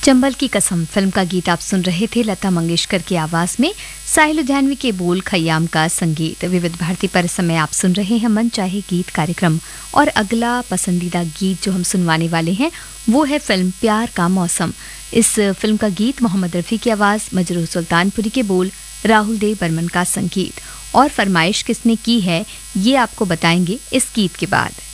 चंबल की कसम फिल्म का गीत आप सुन रहे थे लता मंगेशकर की आवाज में। साहिल लुधियानवी के बोल, खयाम का संगीत। विविध भारती पर इस समय आप सुन रहे हैं मन चाहे गीत कार्यक्रम। और अगला पसंदीदा गीत जो हम सुनवाने वाले हैं वो है फिल्म प्यार का मौसम। इस फिल्म का गीत मोहम्मद रफ़ी की आवाज, मजरूह सुल्तानपुरी के बोल, राहुल देव बर्मन का संगीत। और फरमाइश किसने की है ये आपको बताएंगे इस गीत के बाद।